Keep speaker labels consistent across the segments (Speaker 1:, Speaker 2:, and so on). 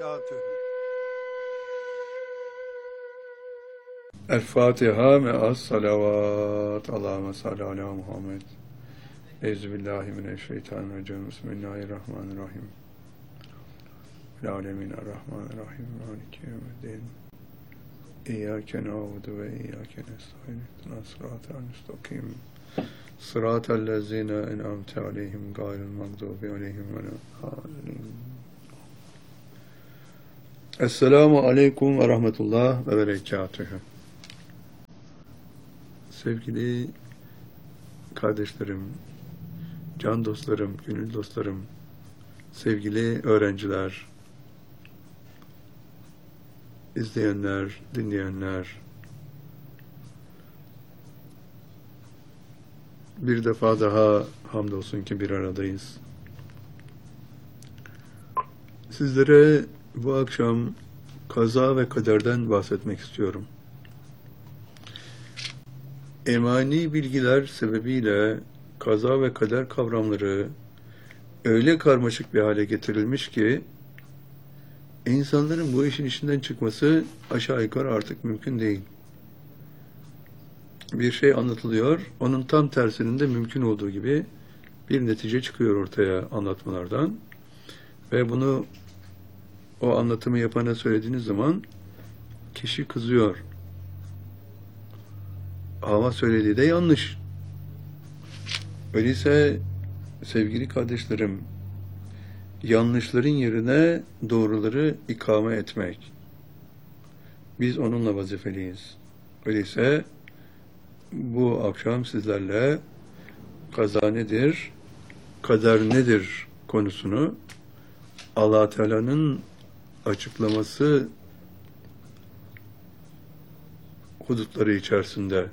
Speaker 1: berekatühü.
Speaker 2: El-Fatiha me'as salavat. Allahümme salli ala Muhammed. Euzubillahimineşşeytanirracim. Bismillahirrahmanirrahim. Alemin er-Rahmanirrahim. Maliki yevmiddin. İyyâke na'budu ve iyyâke nestaîn. İhdina sıratal müstakim. Sıratallezîne en'amte aleyhim gayril mağdûbi aleyhim veleddâllîn. Esselamu aleyküm ve rahmetullah ve berekatühü. Sevgili kardeşlerim, can dostlarım, gönül dostlarım, sevgili öğrenciler, izleyenler, dinleyenler, bir defa daha hamdolsun ki bir aradayız. Sizlere bu akşam kaza ve kaderden bahsetmek istiyorum. Emani bilgiler sebebiyle kaza ve kader kavramları öyle karmaşık bir hale getirilmiş ki insanların bu işin içinden çıkması aşağı yukarı artık mümkün değil. Bir şey anlatılıyor, onun tam tersinin de mümkün olduğu gibi bir netice çıkıyor ortaya anlatmalardan ve bunu o anlatımı yapana söylediğiniz zaman kişi kızıyor. Ama söylediği de yanlış. Öyleyse sevgili kardeşlerim, yanlışların yerine doğruları ikame etmek. Biz onunla vazifeliyiz. Öyleyse bu akşam sizlerle kaza nedir, kader nedir konusunu Allah Teala'nın açıklaması hudutları içerisinde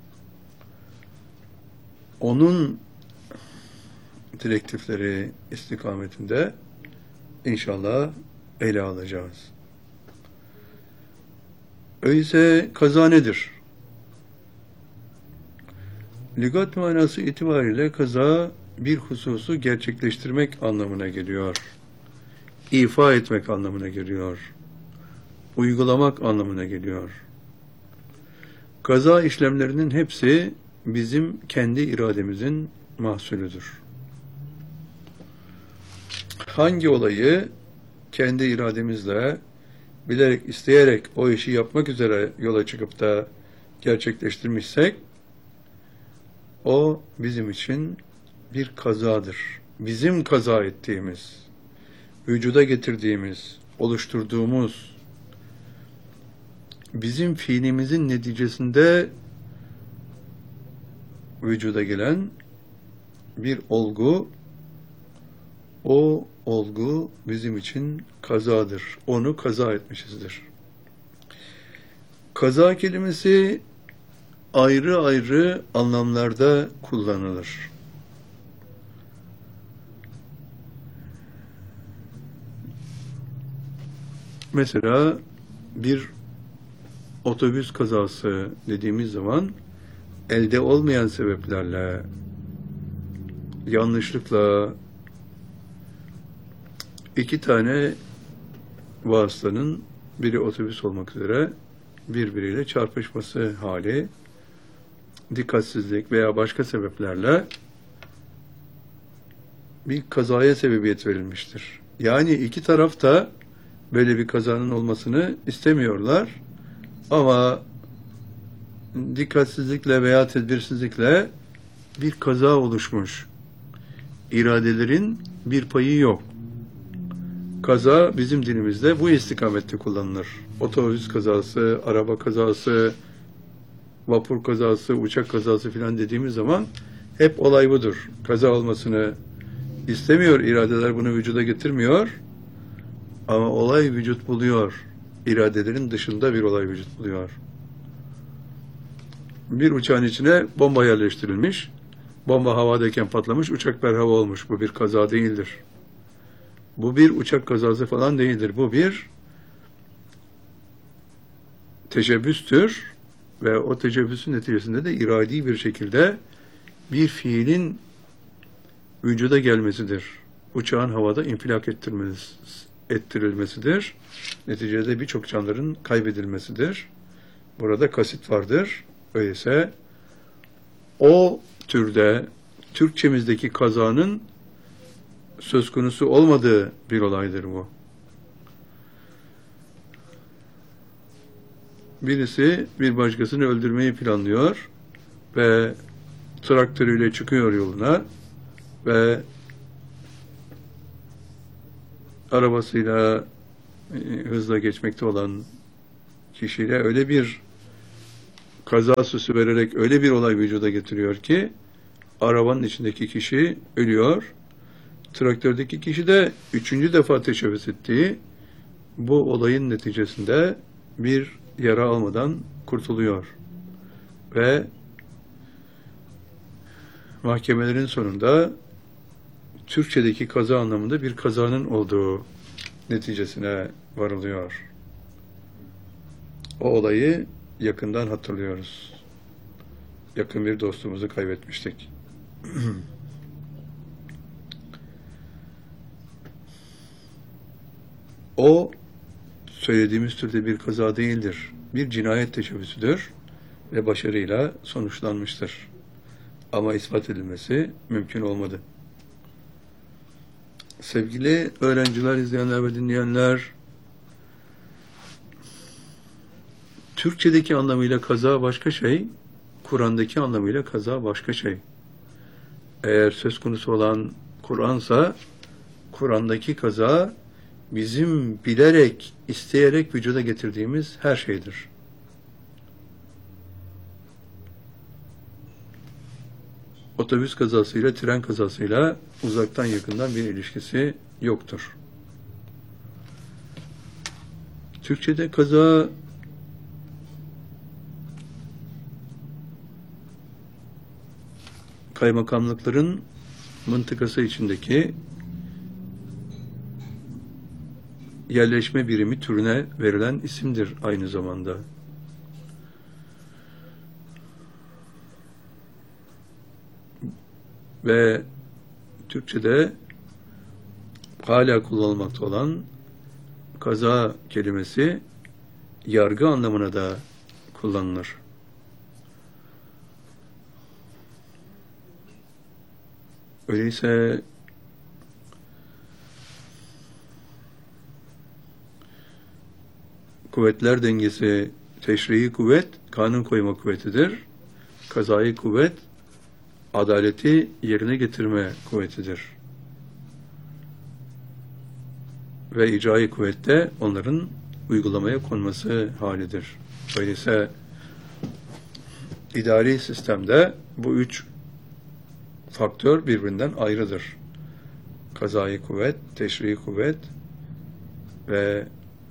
Speaker 2: onun direktifleri istikametinde inşallah ele alacağız. Öyleyse kaza nedir? Lügat manası itibariyle kaza bir hususu gerçekleştirmek anlamına geliyor. İfa etmek anlamına geliyor. Uygulamak anlamına geliyor. Kaza işlemlerinin hepsi bizim kendi irademizin mahsulüdür. Hangi olayı kendi irademizle bilerek, isteyerek o işi yapmak üzere yola çıkıp da gerçekleştirmişsek o bizim için bir kazadır. Bizim kaza ettiğimiz, vücuda getirdiğimiz, oluşturduğumuz, bizim fiilimizin neticesinde vücuda gelen bir olgu, o olgu bizim için kazadır. Onu kaza etmişizdir. Kaza kelimesi ayrı ayrı anlamlarda kullanılır. Mesela bir otobüs kazası dediğimiz zaman elde olmayan sebeplerle, yanlışlıkla iki tane vasıtanın biri otobüs olmak üzere birbiriyle çarpışması hali, dikkatsizlik veya başka sebeplerle bir kazaya sebebiyet verilmiştir. Yani iki taraf da böyle bir kazanın olmasını istemiyorlar ama dikkatsizlikle veya tedbirsizlikle bir kaza oluşmuş. İradelerin bir payı yok. Kaza bizim dinimizde bu istikamette kullanılır. Otobüs kazası, araba kazası, vapur kazası, uçak kazası filan dediğimiz zaman hep olay budur. Kaza olmasını istemiyor, iradeler bunu vücuda getirmiyor ama olay vücut buluyor. İradelerin dışında bir olay vücut buluyor. Bir uçağın içine bomba yerleştirilmiş, bomba havadayken patlamış, uçak berhava olmuş. Bu bir kaza değildir. Bu bir uçak kazası falan değildir. Bu bir teşebbüstür ve o teşebbüsün neticesinde de iradi bir şekilde bir fiilin vücuda gelmesidir. Uçağın havada infilak ettirilmesidir. Neticede birçok canların kaybedilmesidir. Burada kasıt vardır. Öyleyse o türde Türkçemizdeki kazanın söz konusu olmadığı bir olaydır bu. Birisi bir başkasını öldürmeyi planlıyor ve traktörüyle çıkıyor yoluna ve arabasıyla hızla geçmekte olan kişiyle öyle bir kaza süsü vererek öyle bir olay vücuda getiriyor ki arabanın içindeki kişi ölüyor. Traktördeki kişi de 3. defa teşebbüs ettiği bu olayın neticesinde bir yara almadan kurtuluyor. Ve mahkemelerin sonunda Türkçedeki kaza anlamında bir kazanın olduğu neticesine varılıyor. O olayı yakından hatırlıyoruz. Yakın bir dostumuzu kaybetmiştik. O söylediğimiz türde bir kaza değildir. Bir cinayet teşebbüsüdür ve başarıyla sonuçlanmıştır. Ama ispat edilmesi mümkün olmadı. Sevgili öğrenciler, izleyenler ve dinleyenler, Türkçedeki anlamıyla kaza başka şey, Kur'an'daki anlamıyla kaza başka şey. Eğer söz konusu olan Kur'ansa, Kur'an'daki kaza bizim bilerek, isteyerek vücuda getirdiğimiz her şeydir. Otobüs kazasıyla, tren kazasıyla uzaktan yakından bir ilişkisi yoktur. Türkçe'de kaza kaymakamlıkların mıntıkası içindeki yerleşme birimi türüne verilen isimdir aynı zamanda. Ve Türkçe'de hala kullanılmakta olan kaza kelimesi yargı anlamına da kullanılır. Öyleyse kuvvetler dengesi teşrii kuvvet, kanun koyma kuvvetidir. Kazai kuvvet, adaleti yerine getirme kuvvetidir. Ve icrai kuvvet de onların uygulamaya konması halidir. Öyleyse idari sistemde bu üç faktör birbirinden ayrıdır. Kazai kuvvet, teşrii kuvvet ve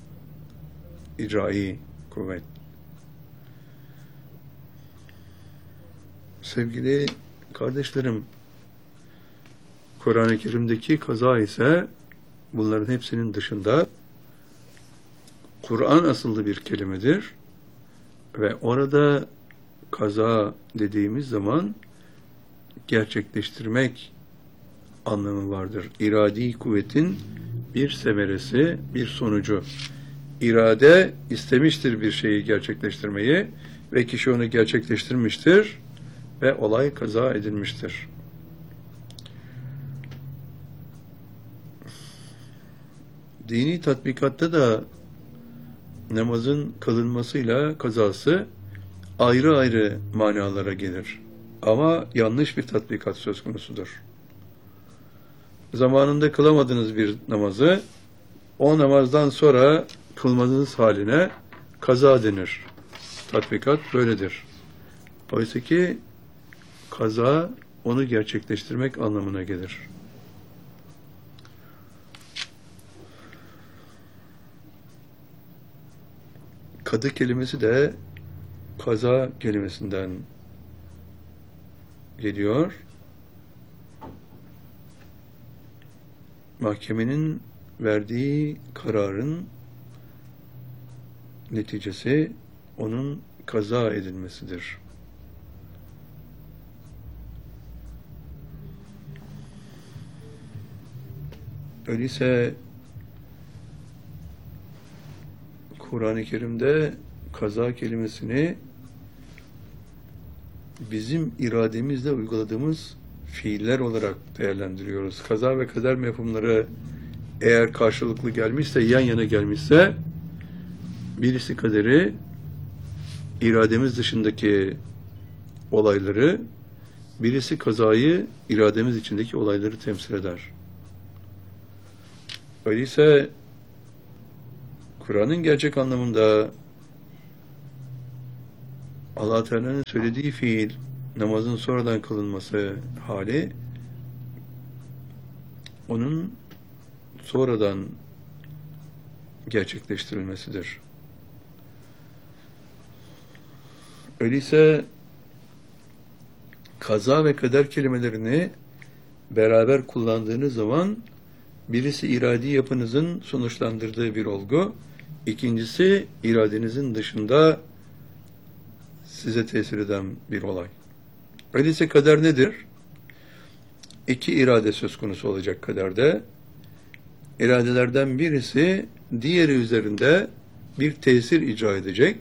Speaker 2: icrai kuvvet. Sevgili kardeşlerim, Kur'an-ı Kerim'deki kaza ise bunların hepsinin dışında Kur'an asıllı bir kelimedir ve orada kaza dediğimiz zaman gerçekleştirmek anlamı vardır. İradi kuvvetin bir semeresi, bir sonucu. İrade istemiştir bir şeyi gerçekleştirmeyi ve kişi onu gerçekleştirmiştir ve olay kaza edilmiştir. Dini tatbikatta da namazın kılınmasıyla kazası ayrı ayrı manalara gelir. Ama yanlış bir tatbikat söz konusudur. Zamanında kılamadığınız bir namazı o namazdan sonra kılmadığınız haline kaza denir. Tatbikat böyledir. Oysa ki kaza onu gerçekleştirmek anlamına gelir. Kadı kelimesi de kaza kelimesinden geliyor. Mahkemenin verdiği kararın neticesi onun kaza edilmesidir. Öyleyse Kur'an-ı Kerim'de kaza kelimesini bizim irademizle uyguladığımız fiiller olarak değerlendiriyoruz. Kaza ve kader mefhumları eğer karşılıklı gelmişse, yan yana gelmişse, birisi kaderi, irademiz dışındaki olayları, birisi kazayı, irademiz içindeki olayları temsil eder. Öyleyse Kur'an'ın gerçek anlamında Allah Teala'nın söylediği fiil, namazın sonradan kılınması hali, onun sonradan gerçekleştirilmesidir. Öyleyse kaza ve kader kelimelerini beraber kullandığınız zaman birisi iradi yapınızın sonuçlandırdığı bir olgu, ikincisi iradenizin dışında size tesir eden bir olay. Öyleyse kader nedir? İki irade söz konusu olacak kaderde. İradelerden birisi diğeri üzerinde bir tesir icra edecek.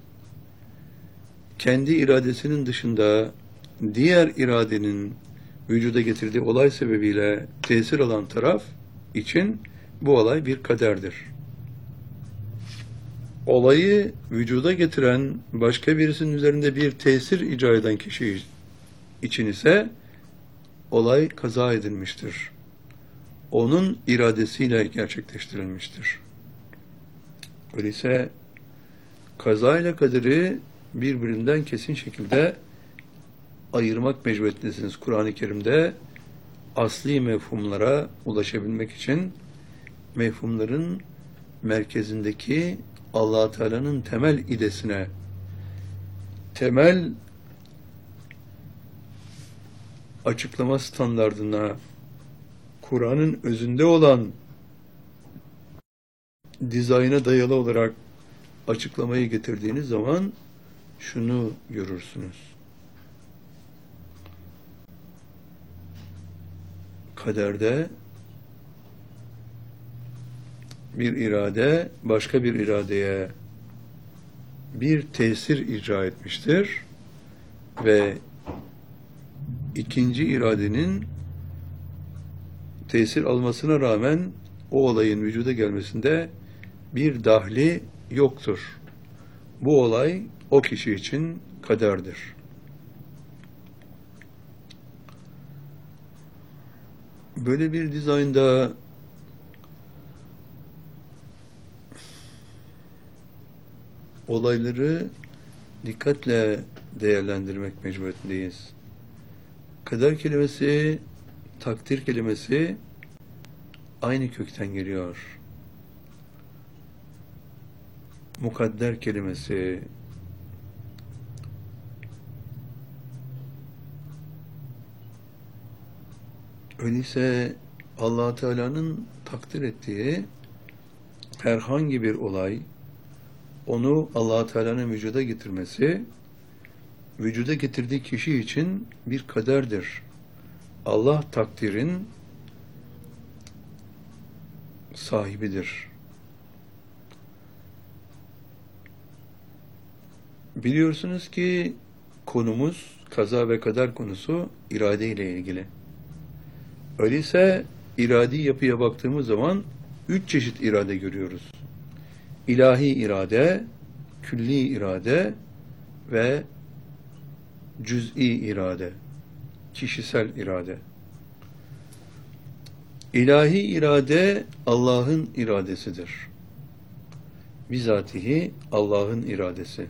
Speaker 2: Kendi iradesinin dışında diğer iradenin vücuda getirdiği olay sebebiyle tesir alan taraf için bu olay bir kaderdir. Olayı vücuda getiren başka birisinin üzerinde bir tesir icra eden kişi için ise olay kaza edilmiştir. Onun iradesiyle gerçekleştirilmiştir. Öyleyse kaza ile kaderi birbirinden kesin şekilde ayırmak mecburiyetindesiniz. Kur'an-ı Kerim'de asli mefhumlara ulaşabilmek için mefhumların merkezindeki Allah Teala'nın temel idesine, temel açıklama standardına, Kur'an'ın özünde olan dizayna dayalı olarak açıklamayı getirdiğiniz zaman şunu görürsünüz. Kaderde bir irade başka bir iradeye bir tesir icra etmiştir ve ikinci iradenin tesir almasına rağmen o olayın vücuda gelmesinde bir dahli yoktur. Bu olay o kişi için kaderdir. Böyle bir dizaynda olayları dikkatle değerlendirmek mecburiyetindeyiz. Kader kelimesi, takdir kelimesi aynı kökten geliyor. Mukadder kelimesi, öyleyse Allah Teala'nın takdir ettiği herhangi bir olay, onu Allah Teala'nın vücuda getirmesi, vücuda getirdiği kişi için bir kaderdir. Allah takdirin sahibidir. Biliyorsunuz ki konumuz, kaza ve kader konusu irade ile ilgili. Öyleyse iradi yapıya baktığımız zaman 3 çeşit irade görüyoruz. İlahi irade, külli irade ve cüz'i irade, kişisel irade. İlahi irade Allah'ın iradesidir. Bizatihi Allah'ın iradesi.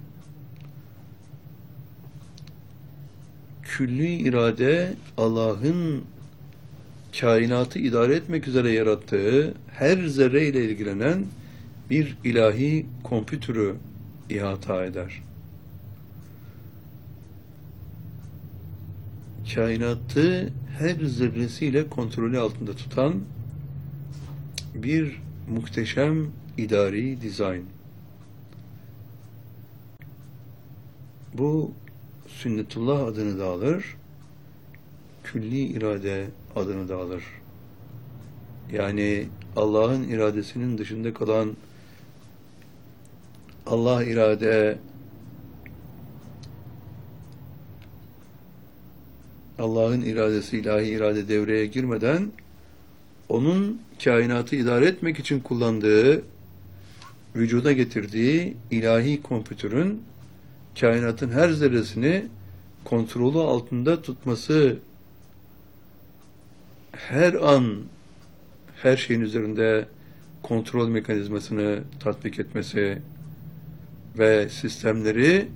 Speaker 2: Külli irade Allah'ın kainatı idare etmek üzere yarattığı her zerre ile ilgilenen bir ilahi kompütürü ihata eder. Kainatı her zerresiyle kontrolü altında tutan bir muhteşem idari dizayn. Bu sünnetullah adını da alır, külli irade adını da alır. Yani Allah'ın iradesinin dışında kalan Allah irade, Allah'ın iradesi, ilahi irade devreye girmeden onun kainatı idare etmek için kullandığı, vücuda getirdiği ilahi kompütürün kainatın her zerresini kontrolü altında tutması, her an her şeyin üzerinde kontrol mekanizmasını tatbik etmesi ve sistemleri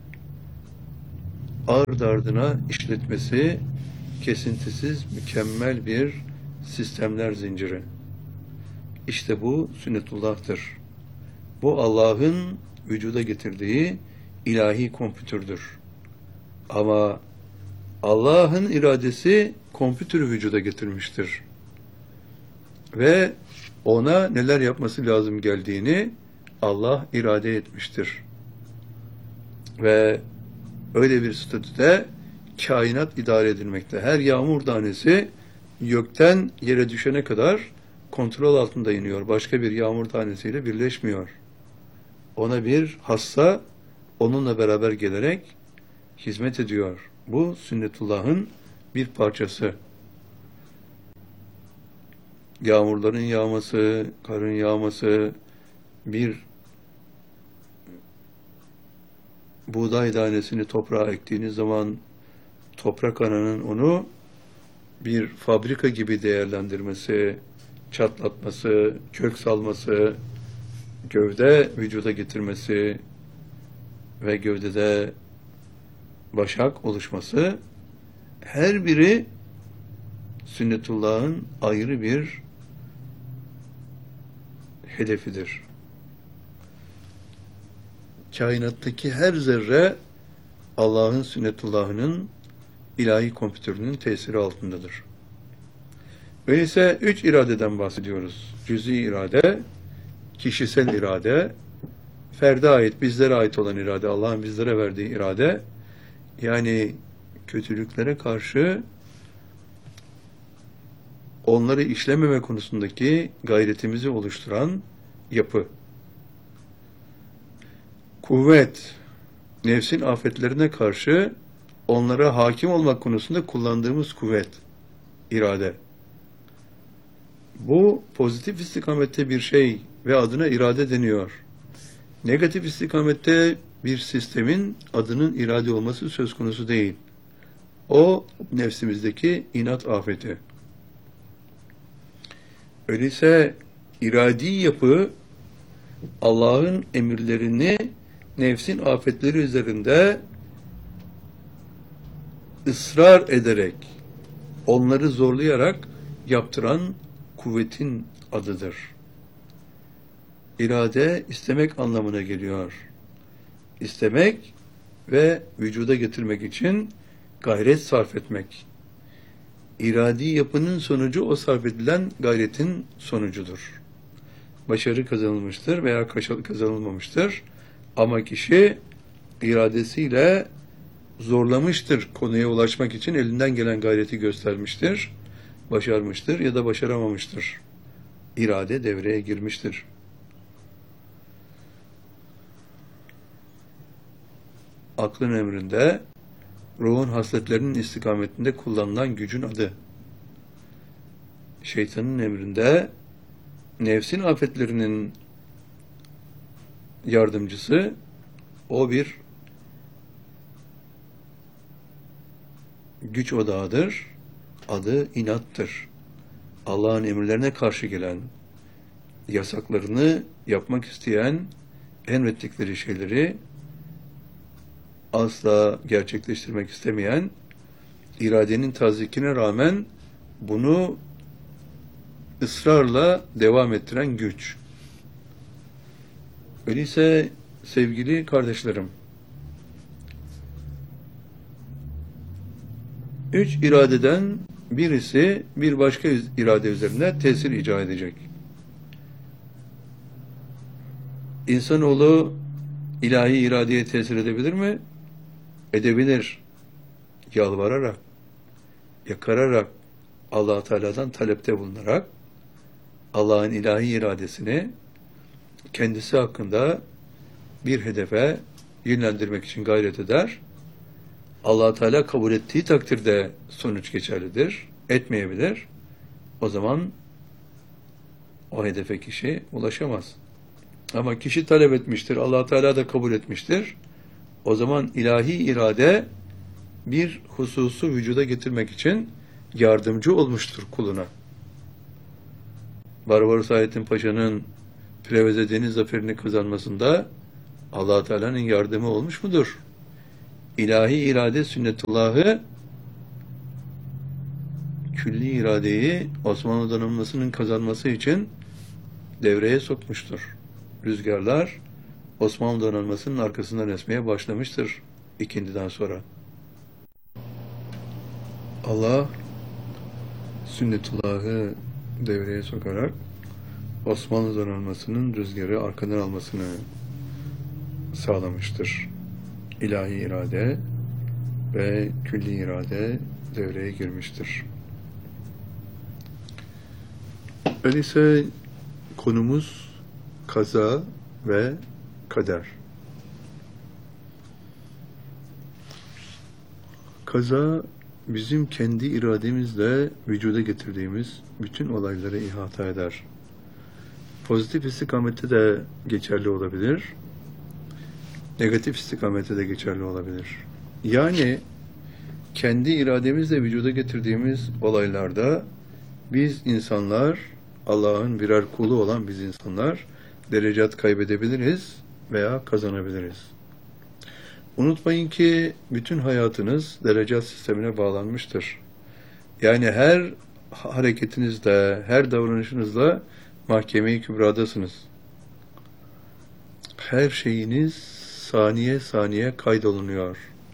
Speaker 2: ard ardına işletmesi kesintisiz mükemmel bir sistemler zinciri. İşte bu sünnetullah'tır. Bu Allah'ın vücuda getirdiği ilahi kompütürdür. Ama Allah'ın iradesi kompütürü vücuda getirmiştir. Ve ona neler yapması lazım geldiğini Allah irade etmiştir. Ve öyle bir statüde kainat idare edilmekte. Her yağmur tanesi gökten yere düşene kadar kontrol altında iniyor. Başka bir yağmur tanesiyle birleşmiyor. Ona bir hassa onunla beraber gelerek hizmet ediyor. Bu sünnetullah'ın bir parçası. Yağmurların yağması, karın yağması, bir buğday tanesini toprağa ektiğiniz zaman toprak ananın onu bir fabrika gibi değerlendirmesi, çatlatması, kök salması, gövde vücuda getirmesi ve gövdede başak oluşması, her biri sünnetullah'ın ayrı bir hedefidir. Kainattaki her zerre Allah'ın sünnetullah'ının ilahi kompütürünün tesiri altındadır. Öyleyse 3 iradeden bahsediyoruz. Cüz'i irade, kişisel irade, ferde ait, bizlere ait olan irade, Allah'ın bizlere verdiği irade, yani kötülüklere karşı onları işlememe konusundaki gayretimizi oluşturan yapı. Kuvvet, nefsin afetlerine karşı onlara hakim olmak konusunda kullandığımız kuvvet, irade. Bu pozitif istikamette bir şey ve adına irade deniyor. Negatif istikamette bir sistemin adının irade olması söz konusu değil. O nefsimizdeki inat afeti. Öyleyse iradi yapı Allah'ın emirlerini nefsin afetleri üzerinde ısrar ederek, onları zorlayarak yaptıran kuvvetin adıdır. İrade istemek anlamına geliyor. İstemek ve vücuda getirmek için gayret sarf etmek. İradi yapının sonucu o sarf edilen gayretin sonucudur. Başarı kazanılmıştır veya kazanılmamıştır. Ama kişi iradesiyle zorlamıştır, konuya ulaşmak için elinden gelen gayreti göstermiştir, başarmıştır ya da başaramamıştır. İrade devreye girmiştir. Aklın emrinde, ruhun hasletlerinin istikametinde kullanılan gücün adı. Şeytanın emrinde, nefsin afetlerinin yardımcısı, o bir güç odağıdır. Adı inattır. Allah'ın emirlerine karşı gelen, yasaklarını yapmak isteyen, emrettikleri şeyleri asla gerçekleştirmek istemeyen, iradenin tazikine rağmen bunu ısrarla devam ettiren güç. Öyleyse sevgili kardeşlerim, 3 iradeden birisi bir başka irade üzerinde tesir icra edecek. İnsanoğlu ilahi iradeye tesir edebilir mi? Edebilir. Yalvararak, yakararak, Allah Teala'dan talepte bulunarak Allah'ın ilahi iradesini kendisi hakkında bir hedefe yönlendirmek için gayret eder. Allah Teala kabul ettiği takdirde sonuç geçerlidir. Etmeyebilir. O zaman o hedefe kişi ulaşamaz. Ama kişi talep etmiştir. Allah Teala da kabul etmiştir. O zaman ilahi irade bir hususu vücuda getirmek için yardımcı olmuştur kuluna. Barbaros Hayrettin Paşa'nın Preveze Deniz zaferini kazanmasında Allah Teala'nın yardımı olmuş mudur? İlahi irade sünnetullahı külli iradeyi Osmanlı donanmasının kazanması için devreye sokmuştur. Rüzgarlar Osmanlı donanmasının arkasından esmeye başlamıştır ikindiden sonra. Allah sünnetullahı devreye sokarak Osmanlı donanmasının rüzgarı arkadan almasını sağlamıştır. İlahi irade ve külli irade devreye girmiştir. Öyleyse konumuz kaza ve kader. Kaza bizim kendi irademizle vücuda getirdiğimiz bütün olayları ihata eder. Pozitif istikamette de geçerli olabilir. Negatif istikamette de geçerli olabilir. Yani kendi irademizle vücuda getirdiğimiz olaylarda biz insanlar, Allah'ın birer kulu olan biz insanlar derecat kaybedebiliriz veya kazanabiliriz. Unutmayın ki bütün hayatınız derecat sistemine bağlanmıştır. Yani her hareketinizde, her davranışınızda mahkeme-i kübradasınız. Her şeyiniz saniye saniye kaydolunuyor.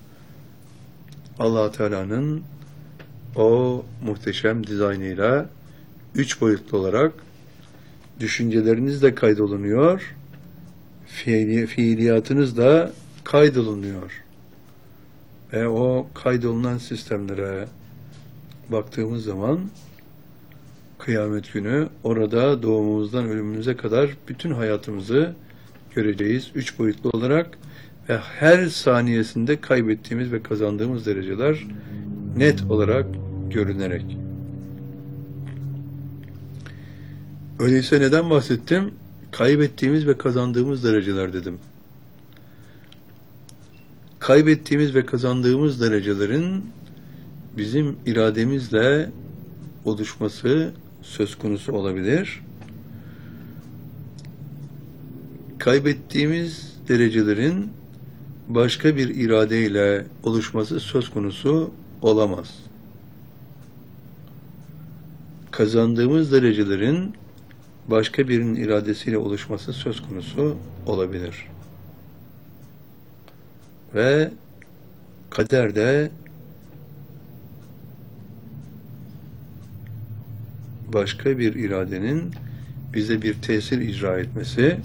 Speaker 2: Allah Teala'nın o muhteşem dizaynıyla 3 boyutlu olarak düşünceleriniz de kaydolunuyor, fiiliyatınız da kaydolunuyor. Ve o kaydolunan sistemlere baktığımız zaman kıyamet günü orada doğumumuzdan ölümümüze kadar bütün hayatımızı göreceğiz 3 boyutlu olarak ve her saniyesinde kaybettiğimiz ve kazandığımız dereceler net olarak görünerek. Öyleyse neden bahsettim? Kaybettiğimiz ve kazandığımız dereceler dedim. Kaybettiğimiz ve kazandığımız derecelerin bizim irademizle oluşması söz konusu olabilir. Kaybettiğimiz derecelerin başka bir iradeyle oluşması söz konusu olamaz. Kazandığımız derecelerin başka birinin iradesiyle oluşması söz konusu olabilir. Ve kaderde başka bir iradenin bize bir tesir icra etmesi,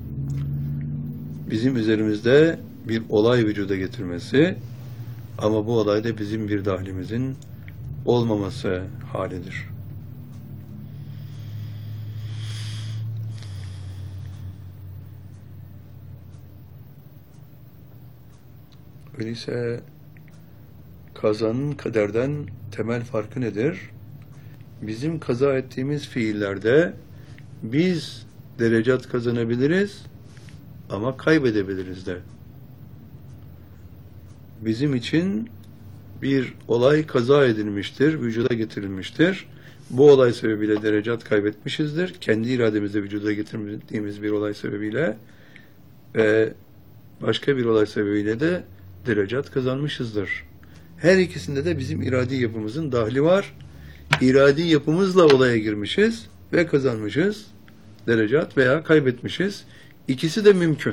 Speaker 2: bizim üzerimizde bir olay vücuda getirmesi ama bu olayda bizim bir dahlimizin olmaması halidir. Öyleyse kazanın kaderden temel farkı nedir? Bizim kaza ettiğimiz fiillerde biz derecat kazanabiliriz ama kaybedebiliriz de. Bizim için bir olay kaza edilmiştir, vücuda getirilmiştir. Bu olay sebebiyle derecat kaybetmişizdir. Kendi irademizle vücuda getirdiğimiz bir olay sebebiyle ve başka bir olay sebebiyle de derecat kazanmışızdır. Her ikisinde de bizim iradi yapımızın dahli var. İradi yapımızla olaya girmişiz ve kazanmışız. Derecat veya kaybetmişiz. İkisi de mümkün.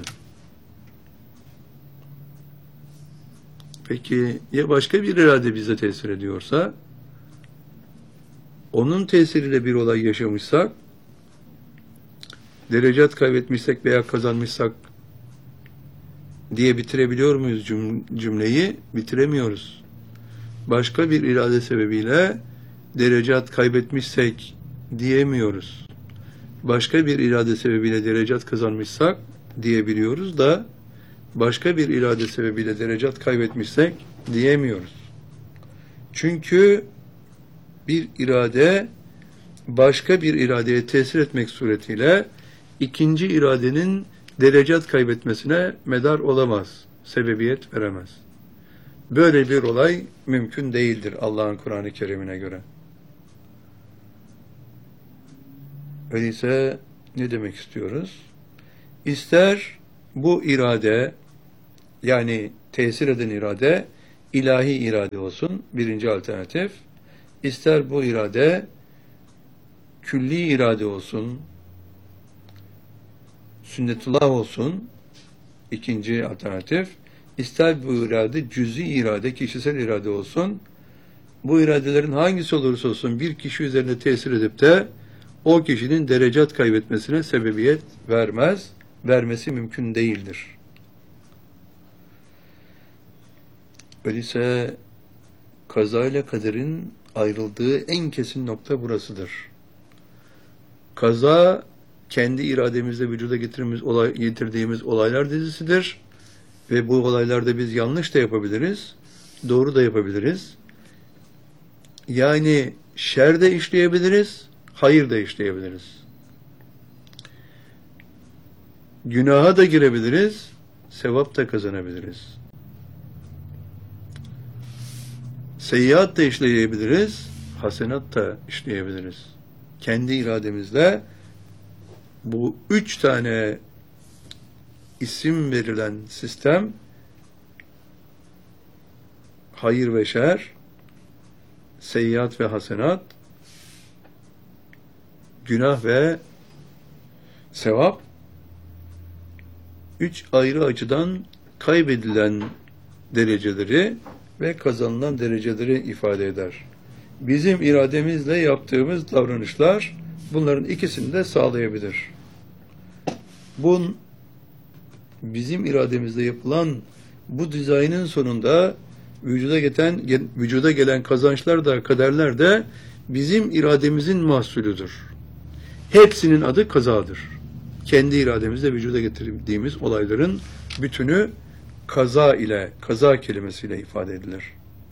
Speaker 2: Peki ya başka bir irade bize tesir ediyorsa, onun tesiriyle bir olay yaşamışsak, derecat kaybetmişsek veya kazanmışsak diye bitirebiliyor muyuz cümleyi? Bitiremiyoruz. Başka bir irade sebebiyle derecat kaybetmişsek diyemiyoruz. Başka bir irade sebebiyle derecat kazanmışsak diyebiliyoruz da başka bir irade sebebiyle derecat kaybetmişsek diyemiyoruz. Çünkü bir irade başka bir iradeye tesir etmek suretiyle ikinci iradenin derecat kaybetmesine medar olamaz, sebebiyet veremez. Böyle bir olay mümkün değildir Allah'ın Kur'an-ı Kerim'ine göre. Öyleyse ne demek istiyoruz? İster bu irade, yani tesir eden irade, ilahi irade olsun, birinci alternatif. İster bu irade külli irade olsun, sünnetullah olsun, ikinci alternatif. İster bu irade cüz'i irade, kişisel irade olsun. Bu iradelerin hangisi olursa olsun bir kişi üzerine tesir edip de o kişinin derecat kaybetmesine sebebiyet vermez, vermesi mümkün değildir. Öyleyse kaza ile kaderin ayrıldığı en kesin nokta burasıdır. Kaza kendi irademizle vücuda getirdiğimiz olaylar dizisidir ve bu olaylarda biz yanlış da yapabiliriz, doğru da yapabiliriz. Yani şer de işleyebiliriz, hayır da işleyebiliriz. Günaha da girebiliriz, sevap da kazanabiliriz. Seyyiat da işleyebiliriz, hasenat da işleyebiliriz. Kendi irademizle bu 3 tane isim verilen sistem, hayır ve şer, seyyiat ve hasenat, günah ve sevap, 3 ayrı açıdan kaybedilen dereceleri ve kazanılan dereceleri ifade eder. Bizim irademizle yaptığımız davranışlar bunların ikisini de sağlayabilir. Bizim irademizle yapılan bu dizaynın sonunda vücuda gelen kazançlar da kaderler de bizim irademizin mahsulüdür. Hepsinin adı kazadır. Kendi irademizle vücuda getirdiğimiz olayların bütünü kaza kelimesiyle ifade edilir.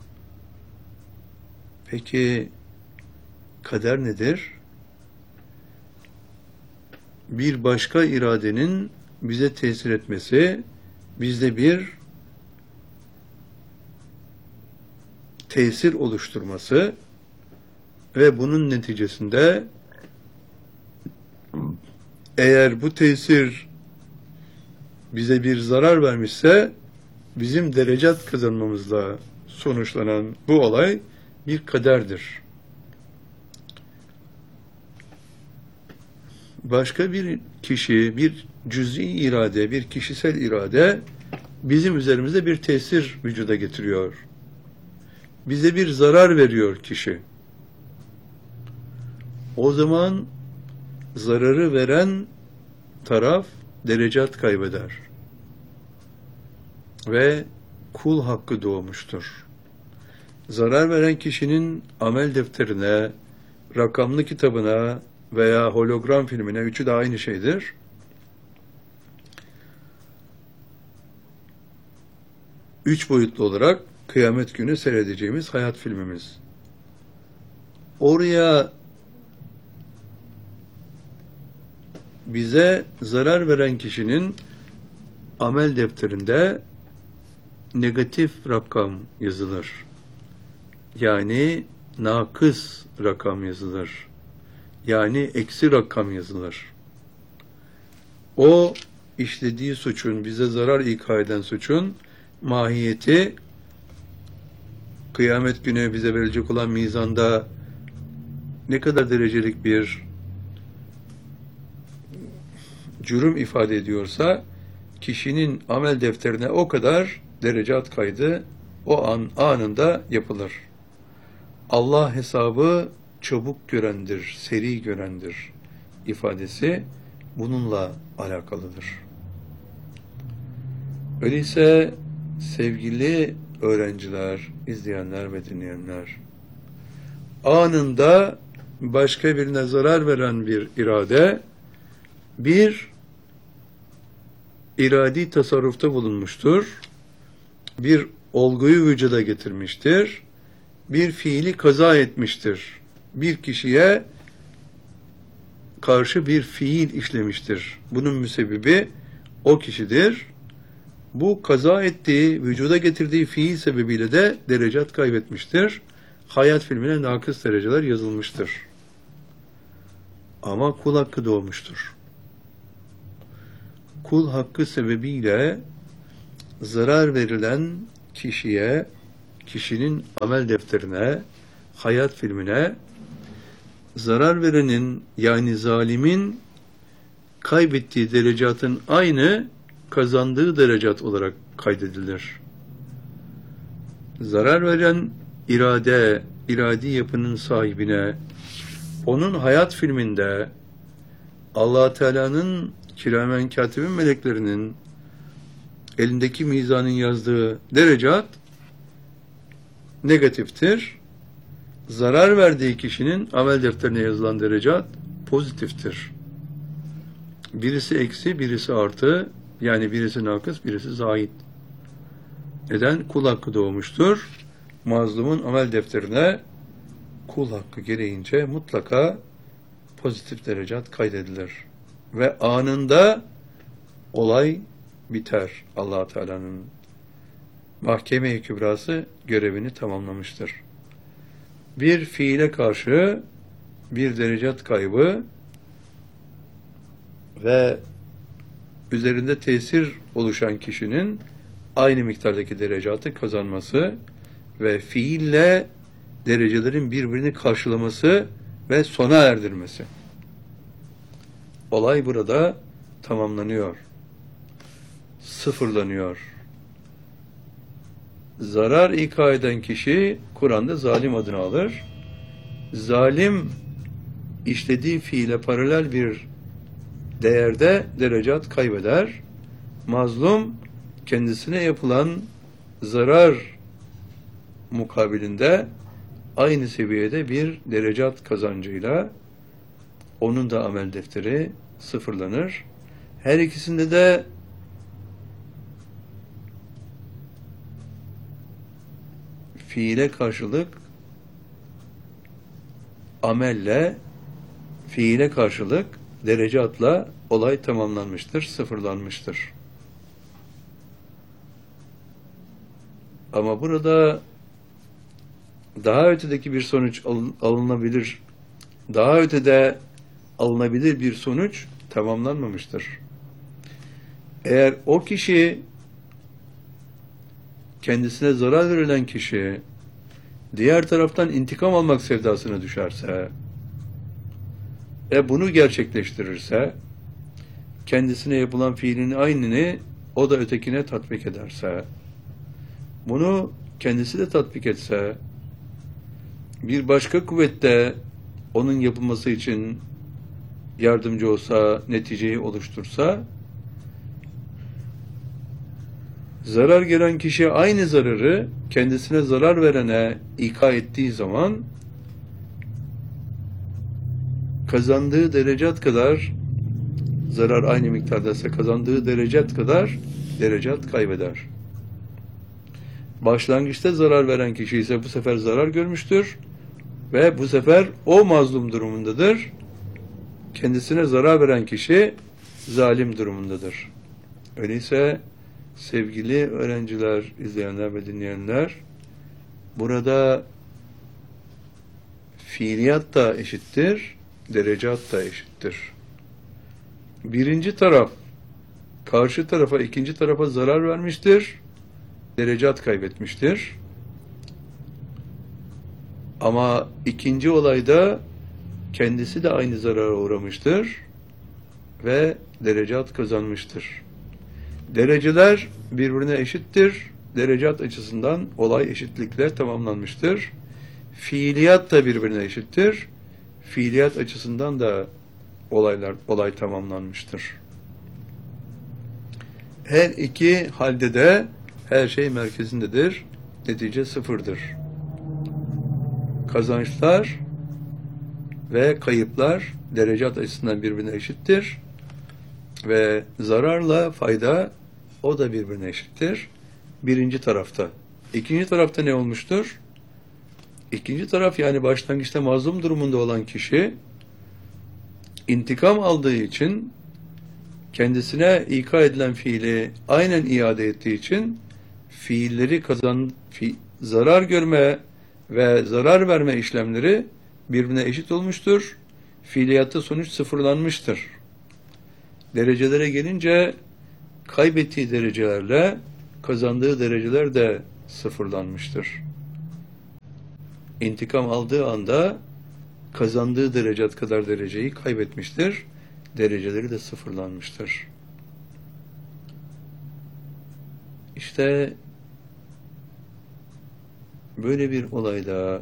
Speaker 2: Peki kader nedir? Bir başka iradenin bize tesir etmesi, bizde bir tesir oluşturması ve bunun neticesinde eğer bu tesir bize bir zarar vermişse bizim derecat kazanmamızla sonuçlanan bu olay bir kaderdir. Başka bir kişi, bir cüz'i irade, bir kişisel irade bizim üzerimizde bir tesir vücuda getiriyor. Bize bir zarar veriyor kişi. O zaman zararı veren taraf derecat kaybeder. Ve kul hakkı doğmuştur. Zarar veren kişinin amel defterine, rakamlı kitabına veya hologram filmine, üçü de aynı şeydir. Üç boyutlu olarak kıyamet günü seyredeceğimiz hayat filmimiz. Oraya bize zarar veren kişinin amel defterinde negatif rakam yazılır. Yani nakıs rakam yazılır. Yani eksi rakam yazılır. O işlediği suçun, bize zarar ika eden suçun mahiyeti kıyamet günü bize verilecek olan mizanda ne kadar derecelik bir cürüm ifade ediyorsa kişinin amel defterine o kadar derecat kaydı o anında yapılır. Allah hesabı çabuk görendir, seri görendir ifadesi bununla alakalıdır. Öyleyse sevgili öğrenciler, izleyenler ve dinleyenler, anında başka birine zarar veren bir irade, bir iradi tasarrufta bulunmuştur. Bir olguyu vücuda getirmiştir. Bir fiili kaza etmiştir. Bir kişiye karşı bir fiil işlemiştir. Bunun müsebbibi o kişidir. Bu kaza ettiği, vücuda getirdiği fiil sebebiyle de derecat kaybetmiştir. Hayat filmine nakıs dereceler yazılmıştır. Ama kul hakkı doğmuştur. Kul hakkı sebebiyle zarar verilen kişiye, kişinin amel defterine, hayat filmine, zarar verenin yani zalimin kaybettiği derecatın aynı kazandığı derecat olarak kaydedilir. Zarar veren iradi yapının sahibine, onun hayat filminde Allah Teala'nın kiramen katibin meleklerinin elindeki mizanın yazdığı derecat negatiftir. Zarar verdiği kişinin amel defterine yazılan derecat pozitiftir. Birisi eksi, birisi artı, yani birisi nakıs, birisi zahid. Neden? Kul hakkı doğmuştur. Mazlumun amel defterine kul hakkı gereğince mutlaka pozitif derecat kaydedilir. Ve anında olay biter. Allah Teala'nın mahkeme-i kübrası görevini tamamlamıştır. Bir fiile karşı bir derecat kaybı ve üzerinde tesir oluşan kişinin aynı miktardaki derecatı kazanması ve fiille derecelerin birbirini karşılaması ve sona erdirmesi. Olay burada tamamlanıyor. Sıfırlanıyor. Zarar ika eden kişi Kur'an'da zalim adını alır. Zalim işlediği fiile paralel bir değerde derecat kaybeder. Mazlum kendisine yapılan zarar mukabilinde aynı seviyede bir derecat kazancıyla onun da amel defteri sıfırlanır. Her ikisinde de fiile karşılık amelle, fiile karşılık derecatla olay tamamlanmıştır, sıfırlanmıştır. Ama burada daha ötedeki bir sonuç alınabilir, daha ötede alınabilir bir sonuç tamamlanmamıştır. Eğer o kişi, kendisine zarar verilen kişi, diğer taraftan intikam almak sevdasına düşerse, bunu gerçekleştirirse, kendisine yapılan fiilin aynını o da ötekine tatbik ederse, bunu kendisi de tatbik etse, bir başka kuvvette onun yapılması için yardımcı olsa, neticeyi oluştursa, zarar gelen kişi aynı zararı kendisine zarar verene ika ettiği zaman kazandığı derecat kadar, zarar aynı miktardaysa kazandığı derecat kadar derecat kaybeder. Başlangıçta zarar veren kişi ise bu sefer zarar görmüştür ve bu sefer o mazlum durumundadır. Kendisine zarar veren kişi zalim durumundadır. Öyleyse sevgili öğrenciler, izleyenler ve dinleyenler, burada fiiliyat da eşittir, derecat da eşittir. Birinci taraf, karşı tarafa, ikinci tarafa zarar vermiştir, derecat kaybetmiştir. Ama ikinci olayda kendisi de aynı zarara uğramıştır ve derecat kazanmıştır. Dereceler birbirine eşittir. Derecat açısından olay eşitlikle tamamlanmıştır. Fiiliyat da birbirine eşittir. Fiiliyat açısından da olay tamamlanmıştır. Her iki halde de her şey merkezindedir. Netice sıfırdır. Kazançlar ve kayıplar derecat açısından birbirine eşittir. Ve zararla fayda o da birbirine eşittir. Birinci tarafta. İkinci tarafta ne olmuştur? İkinci taraf, yani başlangıçta mazlum durumunda olan kişi intikam aldığı için, kendisine ika edilen fiili aynen iade ettiği için fiilleri zarar görme ve zarar verme işlemleri birbirine eşit olmuştur. Fiiliyatta sonuç sıfırlanmıştır. Derecelere gelince kaybettiği derecelerle kazandığı dereceler de sıfırlanmıştır. İntikam aldığı anda kazandığı derecat kadar dereceyi kaybetmiştir. Dereceleri de sıfırlanmıştır. İşte böyle bir olayda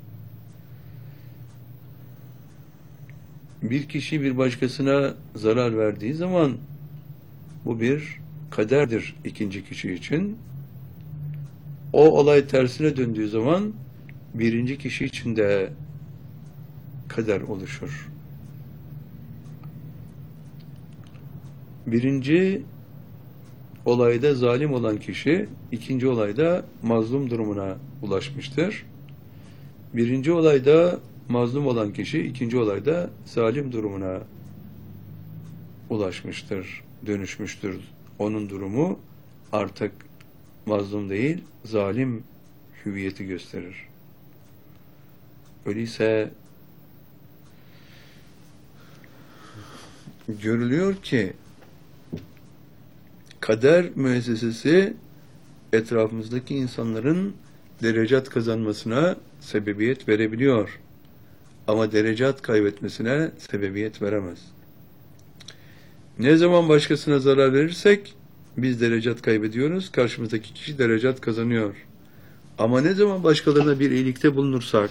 Speaker 2: bir kişi bir başkasına zarar verdiği zaman bu bir kaderdir ikinci kişi için. O olay tersine döndüğü zaman birinci kişi için de kader oluşur. Birinci olayda zalim olan kişi, ikinci olayda mazlum durumuna ulaşmıştır. Birinci olayda mazlum olan kişi, ikinci olayda zalim durumuna ulaşmıştır, dönüşmüştür. Onun durumu artık mazlum değil, zalim hüviyeti gösterir. Öyleyse görülüyor ki kader müessesesi etrafımızdaki insanların derecat kazanmasına sebebiyet verebiliyor. Ama derecat kaybetmesine sebebiyet veremez. Ne zaman başkasına zarar verirsek biz derecat kaybediyoruz, karşımızdaki kişi derecat kazanıyor. Ama ne zaman başkalarına bir iyilikte bulunursak,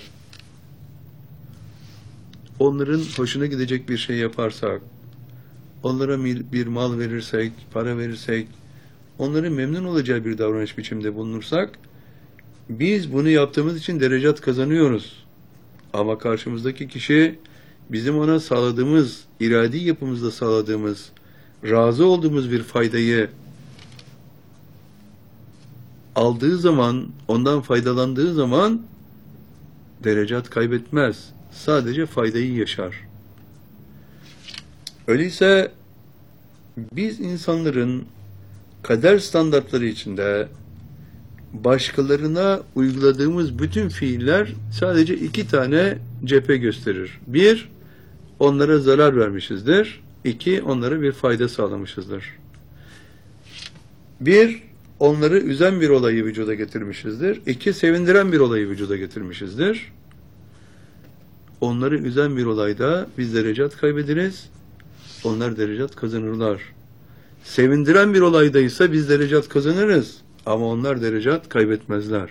Speaker 2: onların hoşuna gidecek bir şey yaparsak, onlara bir mal verirsek, para verirsek, onların memnun olacağı bir davranış biçiminde bulunursak, biz bunu yaptığımız için derecat kazanıyoruz. Ama karşımızdaki kişi bizim ona sağladığımız, iradi yapımızda sağladığımız, razı olduğumuz bir faydayı aldığı zaman, ondan faydalandığı zaman derecat kaybetmez. Sadece faydayı yaşar. Öyleyse biz insanların kader standartları içinde başkalarına uyguladığımız bütün fiiller sadece iki tane cephe gösterir. Bir, onlara zarar vermişizdir. İki, onlara bir fayda sağlamışızdır. Bir, onları üzen bir olayı vücuda getirmişizdir. İki, sevindiren bir olayı vücuda getirmişizdir. Onları üzen bir olayda biz derecat kaybederiz, onlar derecat kazanırlar. Sevindiren bir olaydaysa biz derecat kazanırız ama onlar derecat kaybetmezler.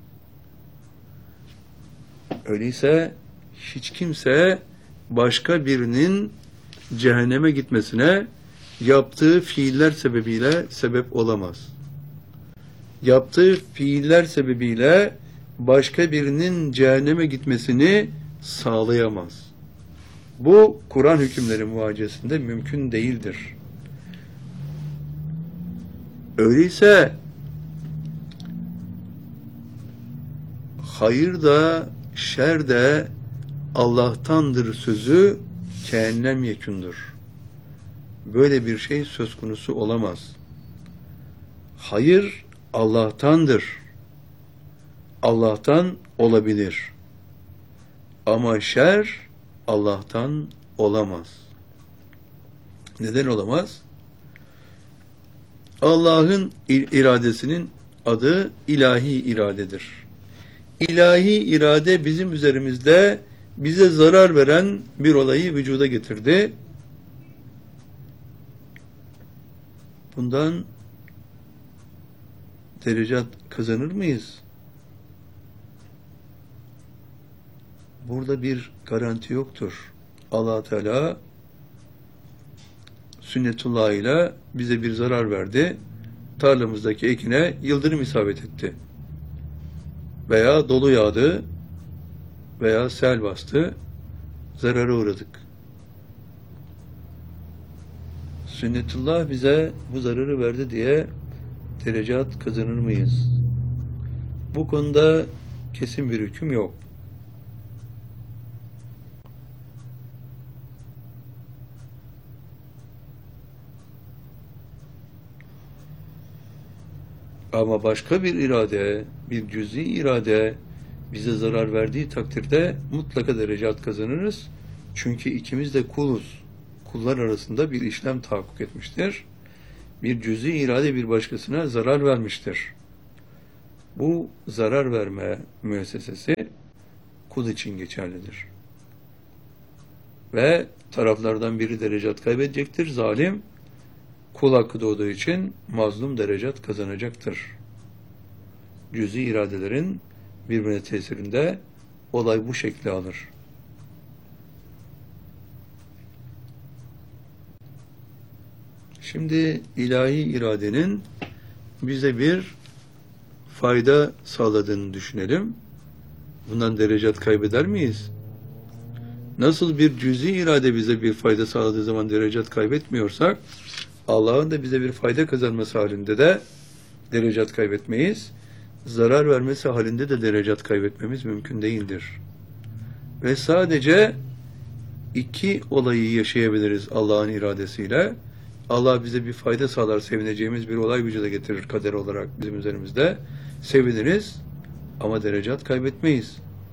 Speaker 2: Öyleyse hiç kimse başka birinin cehenneme gitmesine yaptığı fiiller sebebiyle sebep olamaz. Yaptığı fiiller sebebiyle başka birinin cehenneme gitmesini sağlayamaz. Bu Kur'an hükümleri muvaciyesinde mümkün değildir. Öyleyse hayır da şer de Allah'tandır sözü kehennem yekûndur. Böyle bir şey söz konusu olamaz. Hayır Allah'tandır. Allah'tan olabilir. Ama şer Allah'tan olamaz. Neden olamaz? Allah'ın iradesinin adı ilahi iradedir. İlahi irade bizim üzerimizde bize zarar veren bir olayı vücuda getirdi. Bundan derecat kazanır mıyız? Burada bir garanti yoktur. Allah Teala sünnetullah ile bize bir zarar verdi. Tarlamızdaki ekine yıldırım isabet etti. Veya dolu yağdı veya sel bastı. Zarara uğradık. Sünnetullah bize bu zararı verdi diye derecat kazanır mıyız? Bu konuda kesin bir hüküm yok. Ama başka bir irade, bir cüz'i irade bize zarar verdiği takdirde mutlaka derecat kazanırız. Çünkü ikimiz de kuluz. Kullar arasında bir işlem tahakkuk etmiştir. Bir cüz'i irade bir başkasına zarar vermiştir. Bu zarar verme müessesesi kul için geçerlidir. Ve taraflardan biri derecat kaybedecektir. Zalim, kul hakkı doğduğu için mazlum derecat kazanacaktır. Cüz'i iradelerin birbirine tesirinde olay bu şekli alır. Şimdi ilahi iradenin bize bir fayda sağladığını düşünelim. Bundan derecat kaybeder miyiz? Nasıl bir cüz'i irade bize bir fayda sağladığı zaman derecat kaybetmiyorsak, Allah'ın da bize bir fayda kazanması halinde de derecat kaybetmeyiz. Zarar vermesi halinde de derecat kaybetmemiz mümkün değildir. Ve sadece iki olayı yaşayabiliriz Allah'ın iradesiyle. Allah bize bir fayda sağlar, sevineceğimiz bir olay vücuda getirir kader olarak bizim üzerimizde. Seviniriz ama derecat kaybetmeyiz.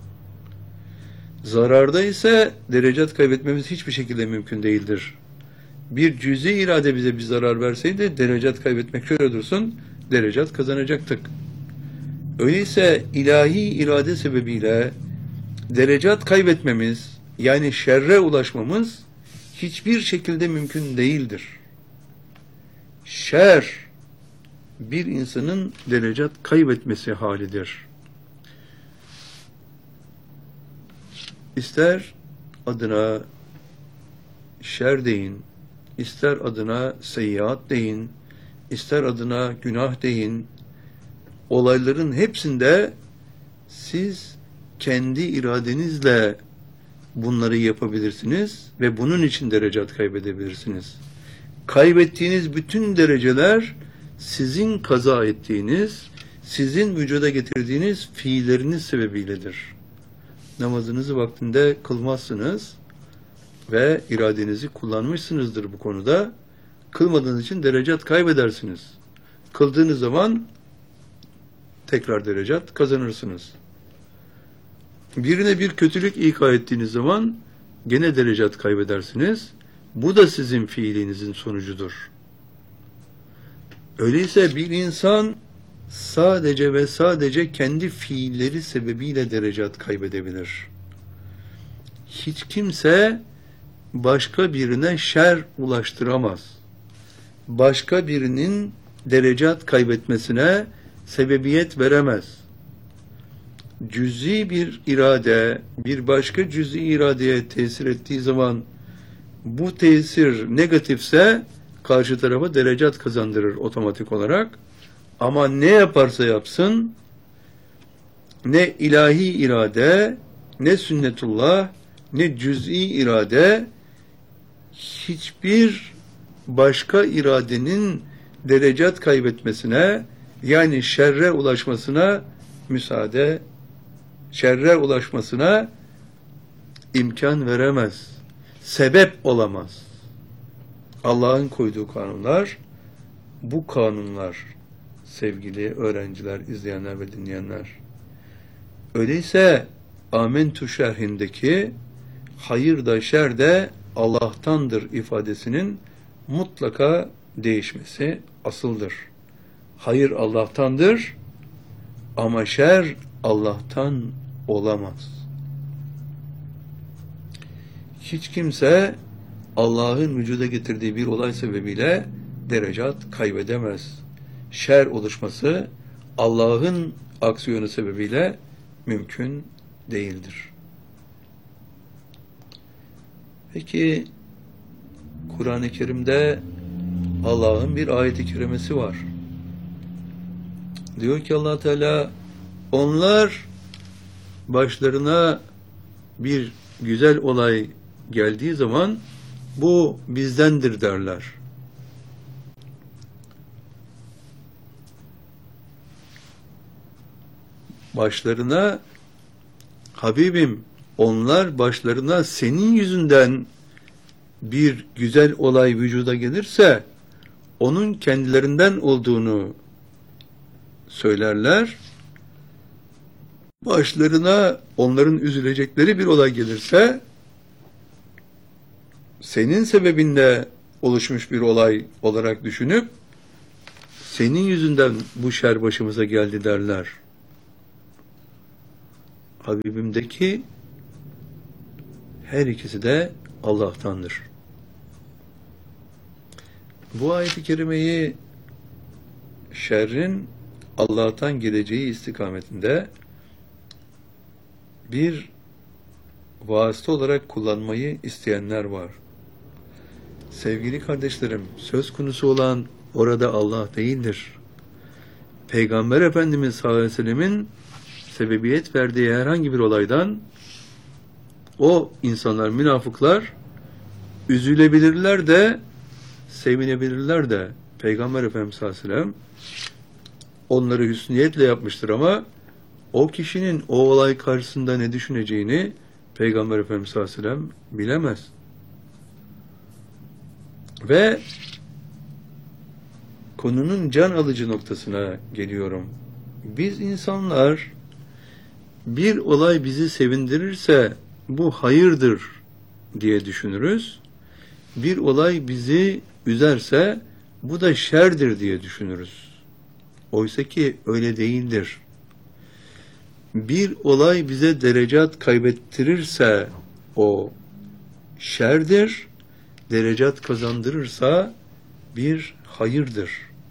Speaker 2: Zararda ise derecat kaybetmemiz hiçbir şekilde mümkün değildir. Bir cüz'i irade bize bir zarar verseydi derecat kaybetmek şöyle dursun, derecat kazanacaktık. Öyleyse ilahi irade sebebiyle derecat kaybetmemiz, yani şerre ulaşmamız hiçbir şekilde mümkün değildir. Şer, bir insanın derecat kaybetmesi halidir. İster adına şer deyin, ister adına seyyiat deyin, ister adına günah deyin, olayların hepsinde siz kendi iradenizle bunları yapabilirsiniz ve bunun için derecat kaybedebilirsiniz. Kaybettiğiniz bütün dereceler sizin kaza ettiğiniz, sizin vücuda getirdiğiniz fiilleriniz sebebiyledir. Namazınızı vaktinde kılmazsınız ve iradenizi kullanmışsınızdır bu konuda. Kılmadığınız için derecat kaybedersiniz. Kıldığınız zaman tekrar derecat kazanırsınız. Birine bir kötülük ika ettiğiniz zaman gene derecat kaybedersiniz. Bu da sizin fiilinizin sonucudur. Öyleyse bir insan sadece ve sadece kendi fiilleri sebebiyle derecat kaybedebilir. Hiç kimse başka birine şer ulaştıramaz. Başka birinin derecat kaybetmesine sebebiyet veremez. Cüz'i bir irade, bir başka cüz'i iradeye tesir ettiği zaman bu tesir negatifse karşı tarafa derecat kazandırır otomatik olarak. Ama ne yaparsa yapsın, ne ilahi irade, ne sünnetullah, ne cüz'i irade, hiçbir başka iradenin derecat kaybetmesine, yani şerre ulaşmasına şerre ulaşmasına imkan veremez. Sebep olamaz. Allah'ın koyduğu kanunlar, bu kanunlar sevgili öğrenciler, izleyenler ve dinleyenler. Öyleyse Amentu şerhindeki hayır da şer de Allah'tandır ifadesinin mutlaka değişmesi asıldır. Hayır Allah'tandır ama şer Allah'tan olamaz. Hiç kimse Allah'ın vücuda getirdiği bir olay sebebiyle derecat kaybedemez. Şer oluşması Allah'ın aksiyonu sebebiyle mümkün değildir. Peki Kur'an-ı Kerim'de Allah'ın bir ayet-i kerimesi var. Diyor ki Allah Teala, onlar başlarına bir güzel olay geldiği zaman bu bizdendir derler. başlarına Habibim, onlar başlarına senin yüzünden bir güzel olay vücuda gelirse onun kendilerinden olduğunu söylerler. Başlarına onların üzülecekleri bir olay gelirse senin sebebinle oluşmuş bir olay olarak düşünüp senin yüzünden bu şer başımıza geldi derler. Habibimdeki her ikisi de Allah'tandır. Bu ayet-i kerimeyi şerrin Allah'tan geleceği istikametinde bir vasıta olarak kullanmayı isteyenler var. Sevgili kardeşlerim, söz konusu olan orada Allah değildir. Peygamber Efendimiz sallallahu aleyhi ve sellemin sebebiyet verdiği herhangi bir olaydan o insanlar, münafıklar üzülebilirler de sevinebilirler de Peygamber Efendimiz sallallahu aleyhi ve sellem onları hüsniyetle yapmıştır ama o kişinin o olay karşısında ne düşüneceğini Peygamber Efendimiz sallallahu aleyhi ve sellem bilemez. Ve konunun can alıcı noktasına geliyorum. Biz insanlar bir olay bizi sevindirirse bu hayırdır diye düşünürüz. Bir olay bizi üzerse bu da şerdir diye düşünürüz. Oysa ki öyle değildir. Bir olay bize derecat kaybettirirse o şerdir, derecat kazandırırsa bir hayırdır.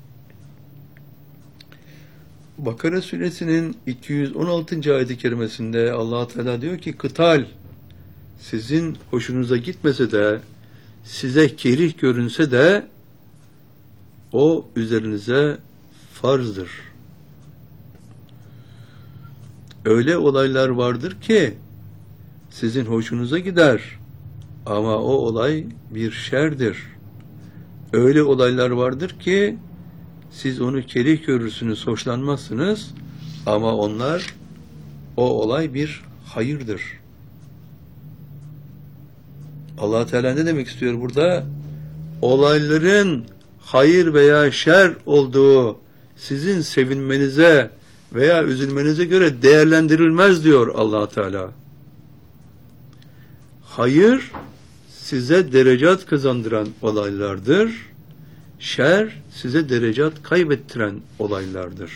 Speaker 2: Bakara suresinin 216. ayet-i kerimesinde Allah Teala diyor ki kıtal sizin hoşunuza gitmese de size kerih görünse de o üzerinize farzdır. Öyle olaylar vardır ki sizin hoşunuza gider ama o olay bir şerdir. Öyle olaylar vardır ki siz onu kerih görürsünüz, hoşlanmazsınız ama o olay bir hayırdır. Allah Teala ne demek istiyor burada? Olayların hayır veya şer olduğu sizin sevinmenize veya üzülmenize göre değerlendirilmez diyor Allah Teala. Hayır size derecat kazandıran olaylardır. Şer size derecat kaybettiren olaylardır.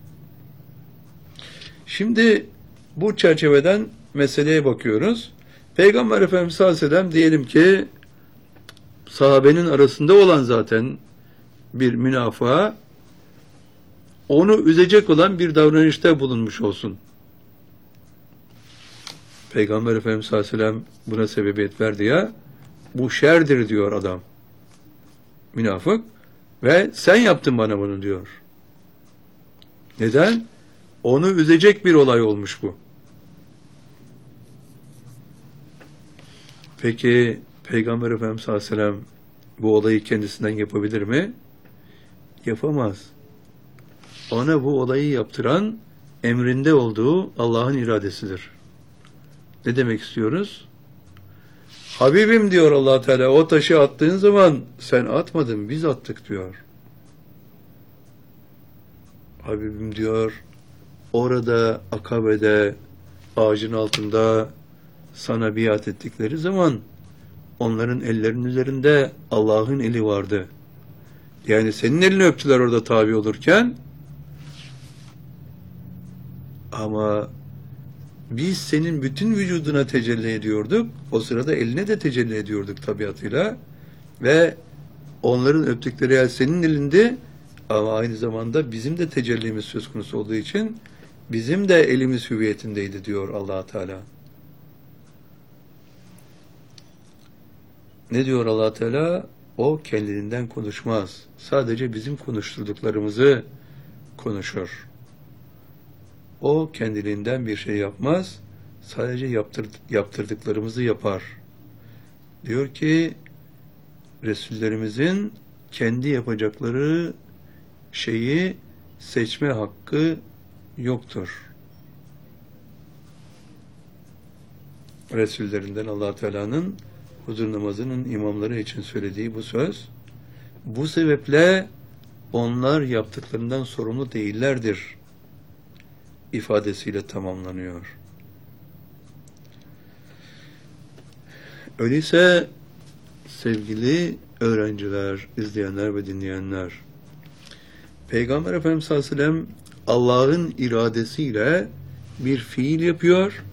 Speaker 2: Şimdi bu çerçeveden meseleye bakıyoruz. Peygamber Efendimiz sallallahu aleyhi ve sellem diyelim ki sahabenin arasında olan zaten bir münafığa onu üzecek olan bir davranışta bulunmuş olsun. Peygamber Efendimiz sallallahu aleyhi ve sellem buna sebebiyet verdi ya, bu şerdir diyor adam. Münafık ve sen yaptın bana bunu diyor. Neden? Onu üzecek bir olay olmuş bu. Peki Peygamber Efendimiz sallallahu aleyhi ve sellem bu olayı kendisinden yapabilir mi? Yapamaz. Ona bu olayı yaptıran emrinde olduğu Allah'ın iradesidir. Ne demek istiyoruz? Habibim diyor Allah Teala, o taşı attığın zaman sen atmadın, biz attık diyor. Habibim diyor, orada Akabe'de ağacın altında sana biat ettikleri zaman onların ellerinin üzerinde Allah'ın eli vardı. Yani senin elini öptüler orada tabi olurken ama biz senin bütün vücuduna tecelli ediyorduk. O sırada eline de tecelli ediyorduk tabiatıyla. Ve onların öptükleri el senin elinde ama aynı zamanda bizim de tecellimiz söz konusu olduğu için bizim de elimiz hüviyetindeydi diyor Allah Teala. Ne diyor Allah Teala? O kendiliğinden konuşmaz. Sadece bizim konuşturduklarımızı konuşur. O kendiliğinden bir şey yapmaz. Sadece yaptırdıklarımızı yapar. Diyor ki Resullerimizin kendi yapacakları şeyi seçme hakkı yoktur. Resullerinden Allah Teala'nın huzur namazının imamları için söylediği bu söz, bu sebeple onlar yaptıklarından sorumlu değillerdir ifadesiyle tamamlanıyor. Öyleyse sevgili öğrenciler, izleyenler ve dinleyenler, Peygamber Efendimiz sallallahu aleyhi ve sellem Allah'ın iradesiyle bir fiil yapıyor